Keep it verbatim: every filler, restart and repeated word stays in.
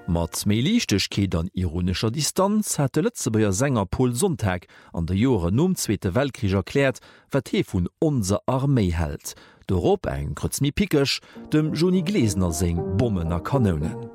Mat méi Liichtechkeet an ironischer Distanz hat de Lëtzebauer Sänger Paul Sonntag an de Jore nom Zweete Weltkrieg erkläert, wat hee vun onser Armee hält. Dorop eng krëtz mi pikech, dem Joni Glesner seng Bommen a Kanonen.